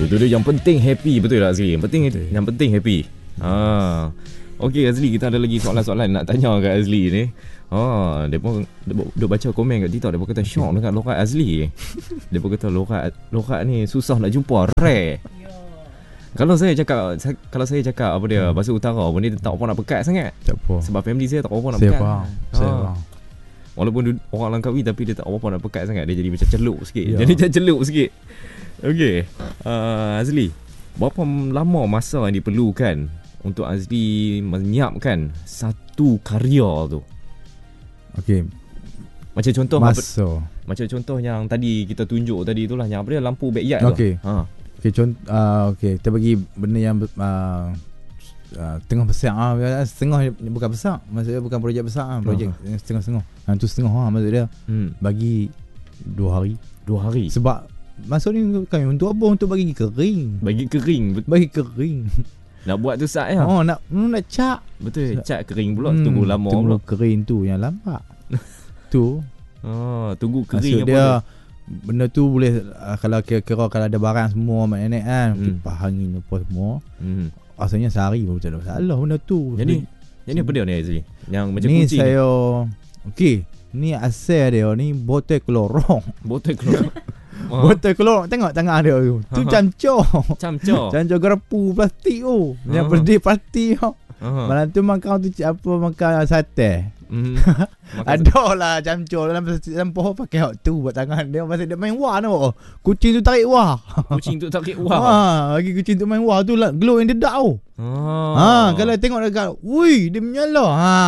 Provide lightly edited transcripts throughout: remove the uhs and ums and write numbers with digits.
Itu dia, yang penting happy. Betul tak Azli? Yang penting happy. Okey Azli, kita ada lagi soalan-soalan nak tanya kat Azli ni. Dia pun duk baca komen kat TikTok. Dia pun kata syok dengan lorat Azli. Dia pun kata lorat ni susah nak jumpa, rare. Kalau saya cakap apa dia, bahasa utara pun dia tak apa nak pekat sangat. Tak apa. Sebab family saya tak apa nak pekat. Saya faham. Walaupun orang Langkawi tapi dia tak apa nak pekat sangat. Dia jadi macam celup sikit. Okey. Azli, berapa lama masa yang diperlukan untuk Azli menyiapkan satu karya tu? Okey. Macam contoh masa. Macam contoh yang tadi kita tunjuk tadi itulah, yang apa dia, lampu backyard tu. Okey. Okey, okey, kita bagi benda yang tengah besar. Setengah bukan besar. Maksudnya bukan projek besar, projek setengah-setengah. Tu setengah maksud dia. Bagi 2 hari. 2 hari. Sebab masuk ni kami untuk apa? Untuk bagi kering. Bagi kering. Nak buat tu sat ya. Nak cat. Betul. Cat kering pula, tunggu lama pula. Tunggu kering tu yang lambat. Tu. Tunggu kering. Maksud dia benda tu boleh kalau kira-kira kalau ada barang semua mak nenek kan, kipas angin apa semua. Rasanya sehari pun tak ada masalah benda tu. Jadi apa dia ni Azli? Yang macam ni kucing. Saya okey, ni asal dia ni botol klorong. Botol klorong. Botol klorong, tengok tangan dia tu. Tu camcor garpu plastik tu. Yang birthday party tu. Malam tu makan tu makan sate. Adalah camcor dalam pohon pakai hak tu buat tangan dia. Pasal dia main wah tu. Kucing tu tarik wah. Lagi kucing tu main wah tu lah, glow in the dark tu. Kalau tengok dekat, wui, dia menyala.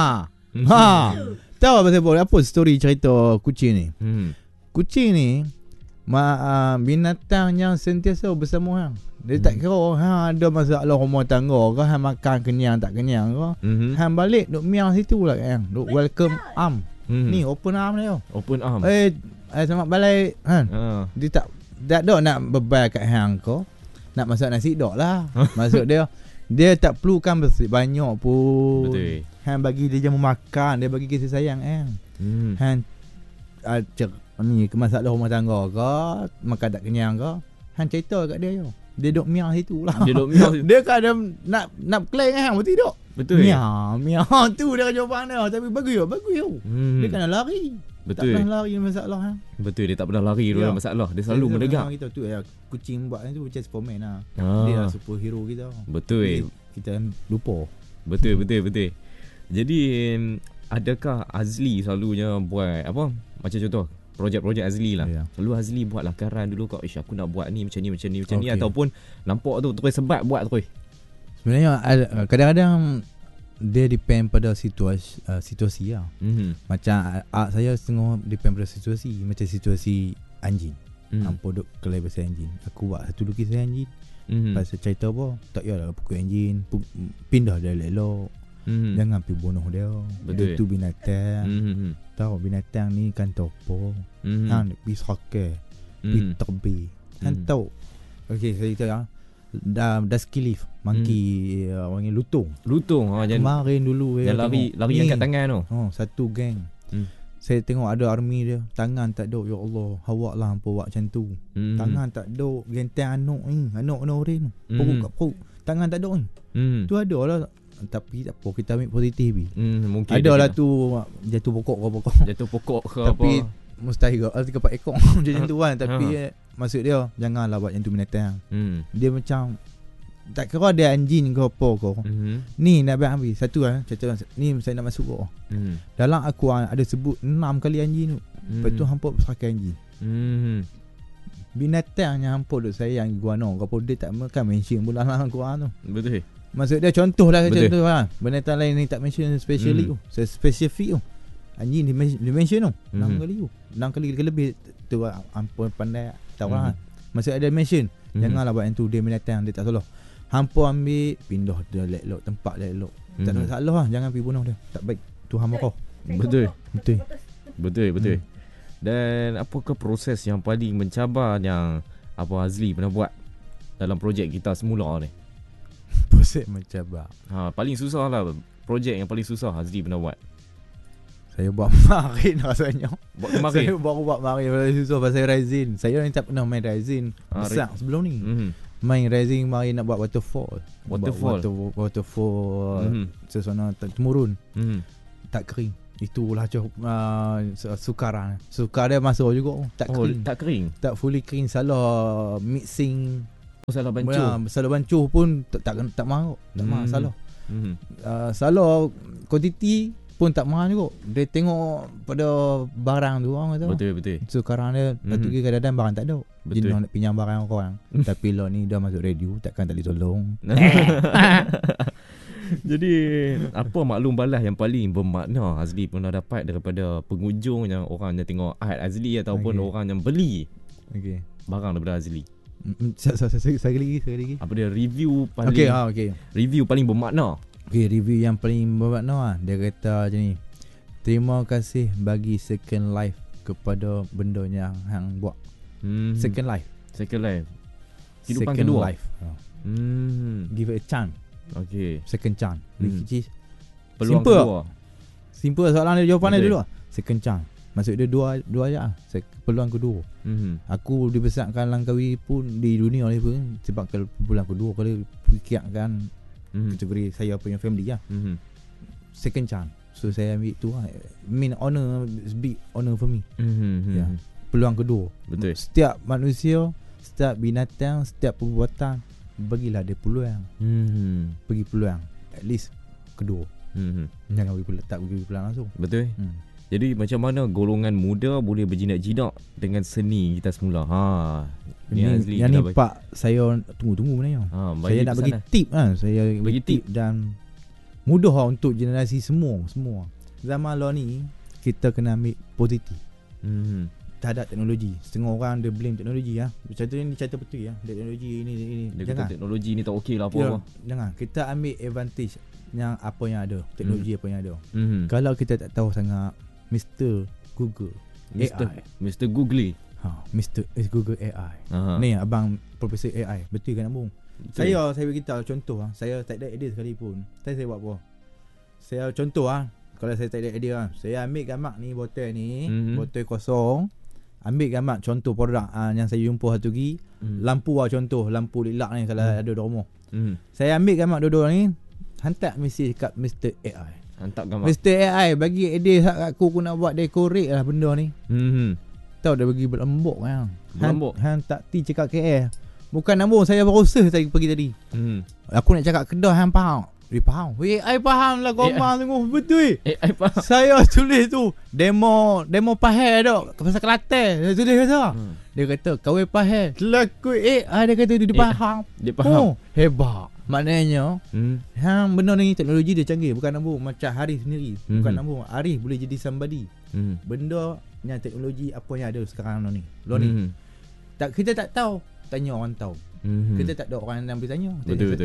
Tahu pasal apa story cerita kucing ni? Kucing ni binatang yang sentiasa bersama hang. Dia tak kira ada masalah rumah tangga ke, hang makan kenyang tak kenyang ke, hang balik duk miang situ lah hang. Duk welcome arm. Ni open arm dia. Open arm. Selamat balik kan. Dia tak ada nak beban kat hang ke. Nak masak nasi dak lah. Maksud dia tak perlukan banyak pun. Betul. Hang bagi dia jamu makan, dia bagi kasih sayang hang. Hang ni masalah rumah tangga ke, makan tak kenyang ke, hang cerita kat dia je. Dia duk miang situ lah. Dia kan ada nak claim hang betul tak? Betul. Miang tu dia jawapan dia. Tapi bagus. Dia kena lari. Betul. Tak pernah lari masalah hang. Betul, dia tak pernah lari dalam masalah. Dia selalu mendegar. Kita tu kucing buat tu macam Superman lah. Dia lah superhero kita. Betul. Kita lupa. Betul. Jadi adakah Azli selalunya buat apa? Macam contoh projek-projek Azli lah. Selalu Azli buat lakaran dulu kat aku nak buat ni macam ni ataupun nampak tu terus sebat buat terus. Sebenarnya kadang-kadang dia depend pada situasi lah. Macam saya setengah depend pada situasi. Macam situasi anjing. Hampa duk kelai pasal anjing. Aku buat satu lukisan anjing. Pasal cerita apa, tak payahlah pukul anjing, pindah dia elok. Jangan pergi bunuh dia. Betul. Itu binatang. Tahu binatang ni kan topo. Hang pergi sokeh, pergi terbih. Hang tahu. Okey, saya cerita Dusky Leaf, monkey orang yang lutung. Kemarin dulu yang lari angkat tangan tu. Satu geng. Saya tengok ada army dia, tangan tak ada. Ya Allah, awak lah hampa buat macam tu. Tangan tak ada, genteng anak orang. Perut kat perut. Tangan tak ada ni. Tu ada lah. Tapi tak apa, kita ambil positif mungkin adalah tu jatuh pokok ke apa. Tapi mustahil ke 3-4 ekor macam tu kan. Tapi maksud dia janganlah buat yang tu binatang. Dia macam tak kira dia anjing ke apa ke. Ni nak ambil satu kan, cerita ni saya nak masuk ke. Dalam aku ada sebut 6 kali anjing tu. Lepas tu hampa bersakai anjing. Binatang yang hampa duk sayang iguana ke apa, dia tak makan mention pula dalam Quran tu. Betul. Maksud dia contoh lah macam tu lah. Binatang lain ni tak mention specially tu. Spesifik tu. Anjing dia mention tu 6 kali tu. 6 kali lebih tu hampa pandai tahu lah. Maksud ada mention. Janganlah buat yang tu, dia binatang, dia tak salah. Hampa ambil pindah dia elok tempat dia elok. Tak ada masalah lah. Jangan pergi bunuh dia. Tak baik. Tu hamba kau. Betul. Dan apakah proses yang paling mencabar yang Azli pernah buat dalam projek kita semula ni? Proses mencabar. Paling susah lah. Projek yang paling susah Azli pernah buat. Saya buat kemarin rasanya. Saya baru buat kemarin. Paling susah pasal resin. Saya ni tak pernah main resin besar sebelum ni. Main racing, mari nak buat waterfall. Waterfall sesuatu temurun. Tak kering. Itulah sukaran. Sukar dia masuk juga. Tak kering. Tak kering. Tak fully kering. Salah mixing. Salah bancuh. Salah bancuh pun tak marah. Tak marah salah. Salah kuantiti pun tak marah juga. Dia tengok pada barang tu orang kata. Betul. Sukaran dia tu kadang-kadang barang tak ada. Jenis nak pinjam barang orang. Tapi lah ni dah masuk radio, takkan tak boleh tolong. Jadi apa maklum balas yang paling bermakna Azli pernah dapat daripada pengunjung yang orang yang tengok art Azli ataupun orang yang beli barang daripada Azli? Sekali lagi. Apa dia review paling review paling bermakna? Review yang paling bermakna dia kata macam ni. Terima kasih bagi second life kepada benda yang hang buat. Second life. Kehidupan second kedua. Life. Give it a chance. Second chance. Peluang kedua. Simple soalan dia, jawapan dia dulu. Second chance. Maksud dia dua aja. Peluang kedua. Aku dibesarkan Langkawi pun di dunia ni pun sebab kalau peluang kedua kalau fikirkan kategori saya punya family lah. Second chance. So saya ambil tu lah. Honor, big honor for me. Peluang kedua. Betul. Setiap manusia, setiap binatang, setiap perbuatan bagilah dia peluang. Bagi peluang at least kedua. Jangan tak bagi peluang langsung. Betul. Jadi macam mana golongan muda boleh berjinak-jinak dengan seni kita semula? Yang ni Pak, saya tunggu sebenarnya. Saya nak bagi tip saya bagi tip dan mudah untuk generasi semua. Zaman lah ni kita kena ambil positif. Terhadap teknologi. Setengah orang dia blame teknologi Contoh ni cerita betul teknologi ini dia kata teknologi ni tak okey lah apa. Jangan kita ambil advantage yang apa yang ada, teknologi apa yang ada. Kalau kita tak tahu sangat Mr. Google AI. Mr. Google. Mr. Google AI. Ni abang Profesor AI. Betul kan abang? Saya bagi tahu contoh saya tak ada idea sekali pun. Saya buat apa? Saya contoh kalau saya tak ada idea saya ambil gambar ni botol ni, botol kosong. Ambil gambar contoh produk yang saya jumpa satu lagi. Lampu contoh lampu lilak ni kalau ada di rumah. Saya ambil gambar dua-dua ni, hantar mesej kat Mr. AI. Hantar gambar. Mr. AI bagi idea kat aku nak buat decorate lah benda ni. Tahu dia bagi berlembuk Han tak ti cakap KL. Bukan nombor saya berusaha tadi pergi tadi. Aku nak cakap Kedah hang faham. Dia faham. AI faham lah gambar tengok betul. AI faham. Saya tulis tu demo Pahal dak pasal Kelantan. Saya tulis kata. Dia kata kau Pahal. Laku AI dia kata dia faham. Dia faham. Hebat. Maknanya hang benda ni teknologi dia canggih. Bukan nombor macam Haris sendiri. Bukan nombor Arif boleh jadi somebody. Benda yang teknologi apa yang ada sekarang ni. Kita tak tahu, tanya orang tahu. Kita tak ada orang yang boleh tanya. Betul.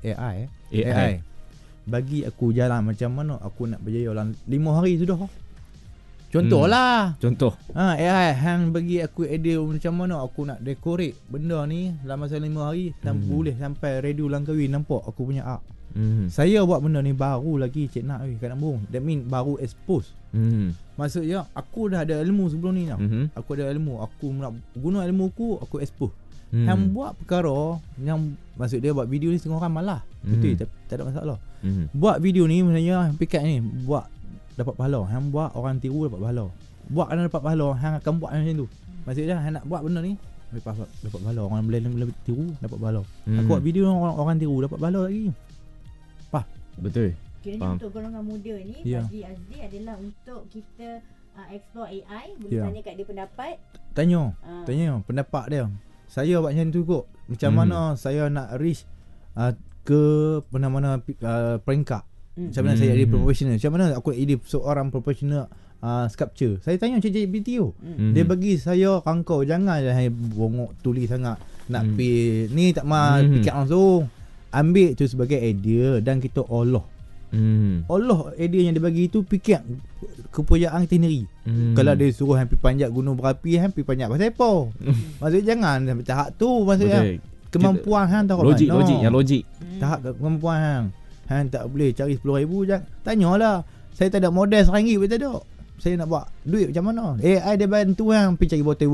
AI bagi aku jalan macam mana aku nak berjaya dalam 5 hari sudah. Contohlah. Contoh. AI hang bagi aku idea macam mana aku nak decorate benda ni dalam masa 5 hari boleh sampai radio Langkawi nampak aku punya art. Saya buat benda ni baru lagi cik nak kat Nambung. That mean baru expose. Maksudnya aku dah ada ilmu sebelum ni tau. Aku ada ilmu, aku nak guna ilmu aku expose. Yang buat perkara yang maksud dia buat video ni setengah orang malah. Betul, tak ada masalah. Buat video ni sebenarnya pikat ni buat dapat pahala. Hang buat orang tiru dapat pahala. Buat kena dapat pahala, hang akan buat macam tu. Maksudnya hang nak buat benda ni dapat pahala. Orang boleh tiru dapat pahala. Aku buat video orang tiru dapat pahala lagi. Faham? Betul. Kiranya untuk golongan muda ni bagi Azli adalah untuk kita explore AI, boleh tanya kat dia pendapat. Tanya pendapat dia. Saya buat macam tu kot. Macam mana saya nak reach ke mana-mana peringkat. Macam mana saya jadi professional. Macam mana aku nak jadi seorang professional sculpture. Saya tanya ChatGPT tu. Dia bagi saya rangkau. Jangan bongok tulis sangat. Nak pergi ni tak mahu fikir langsung. Ambil tu sebagai idea dan kita olah. Allah idea yang dia bagi tu fikir kepuyaan kita sendiri. Kalau dia suruh hampir panjat gunung berapi, hampir panjat pasal apa? Maksudnya jangan sampai tahap tu. Maksudnya kemampuan hang tahu logik tahap kemampuan hang tak boleh cari 10,000 jangan. Tanyalah. Saya tak ada modal RM1 pun tak ada. Saya nak buat duit macam mana? AI dia bantu hang pergi cari botol buruk.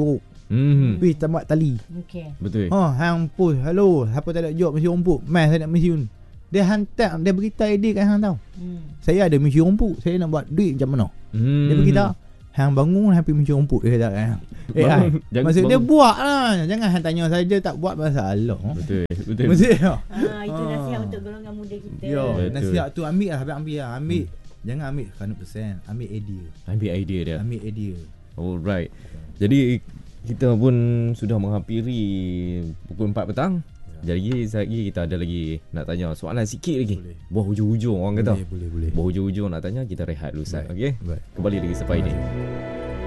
Pergi tamat tali. Okey. Betul. Hang post, hello, siapa tak ada job misi rumput. Mas saya nak misi rumput. Dia hantar, dia beritahu idea kat hang tau. Saya ada misi rumput, saya nak buat duit macam mana. Dia beritahu, hang bangun hang pergi misi rumput, dia kata kan. Maksud dia buat lah. Jangan hang tanya saja tak buat masalah. Betul. Maksud dia. Itu nasihat untuk golongan muda kita. Nasihat tu ambil lah. Ambil. Jangan ambil 100%, ambil idea. Ambil idea. Alright. Jadi kita pun sudah menghampiri pukul 4 petang. Jadi lagi kita ada lagi nak tanya soalan sikit lagi. Buah hujung-hujung orang kata. Boleh. Buah hujung-hujung nak tanya, kita rehat dulu Ustaz. Okey. Kembali lagi selepas ini.